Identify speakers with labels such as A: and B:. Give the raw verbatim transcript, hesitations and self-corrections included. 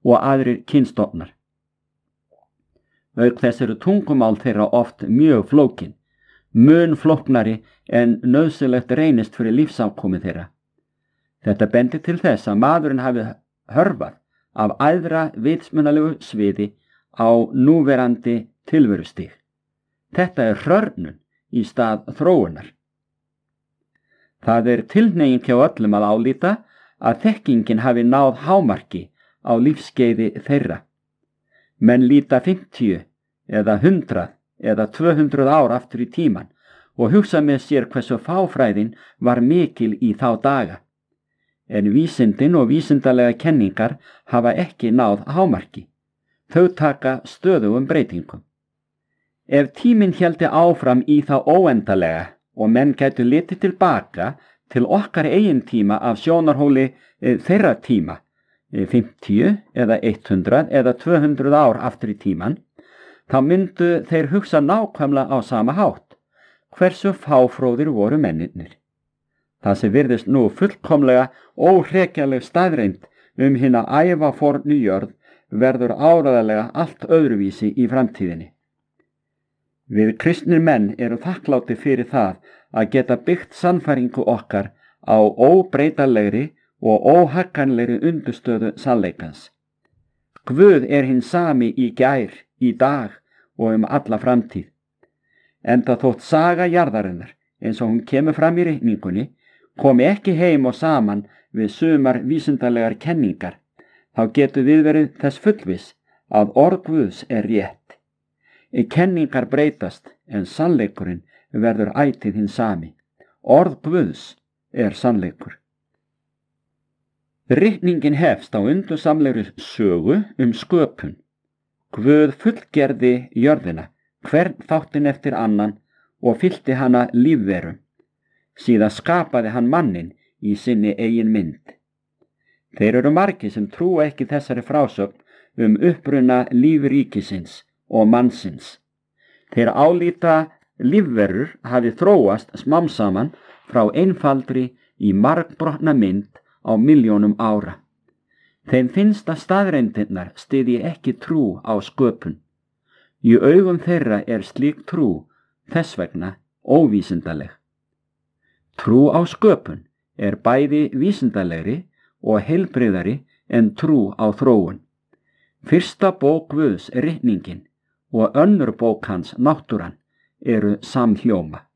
A: og aðrir kynstofnar. Auk þess eru tungumál þeirra oft mjög flókin, mun flóknari en nauðsynlegt reynist fyrir lífsafkomu þeirra. Þetta bendir til þess að maðurinn hafi hörfað af æðra vitsmunalegu sviði á núverandi tilverustig. Þetta er hrörnun í stað þróunar. Það er tilhneiging hjá öllum að álíta að þekkingin hafi náð hámarki á lífskeiði þeirra. Menn líta fimmtíu eða hundrað eða tvö hundruð ár aftur í tíman og hugsa með sér hversu fáfræðin var mikil í þá daga. En vísindin og vísindalega kenningar hafa ekki náð hámarki. Þau taka stöðugum breytingum. Ef tíminn héldi áfram í þá óendalega og menn gætu litið tilbaka til okkar eigin tíma af sjónarhóli þeirra tíma, fimmtíu eða hundrað eða tvö hundruð ár aftur í tíman, þá myndu þeir hugsa nákvæmlega á sama hátt, hversu fáfróðir voru mennirnir. Það sem virðist nú fullkomlega óhrekjanleg staðreynd um hina ævafornu jörð verður áreiðanlega allt öðruvísi í framtíðinni. Við kristnir menn eru þakklátir fyrir það að geta byggt sannfæringu okkar á óbreytanlegri og óhagganlegri undirstöðu sannleikans. Guð er hinn sami í gær, í dag og um alla framtíð. Enda þótt saga jarðarinnar, eins og hún kemur fram í reikningunni, komi ekki heim og saman við sumar vísindalegar kenningar, þá getur við verið þess fullviss að orð Guðs er rétt. Kenningar breytast en sannleikurinn verður ætíð hinn sami. Orð Guðs er sannleikur. Ritningin hefst á undursamlegri sögu um sköpun. Guð fullgerði jörðina, hvern þáttinn eftir annan og fyllti hana lífverum. Síðan skapaði hann manninn í sinni eigin mynd. Þeir eru margir sem trúa ekki þessari frásögn um uppruna lífríkisins og mannsins. Þeir álíta lífverur hafi þróast smám saman frá einfaldri í margbrotna mynd á milljónum ára. Þeim finnst að staðreyndirnar styðji ekki trú á sköpun. Í augum þeirra er slík trú þess vegna óvísindaleg. Trú á sköpun er bæði vísindalegri og heilbrigðari en trú á þróun. Fyrsta bók Guðs, ritningin, og önnur bók hans, náttúran, eru samhljóma.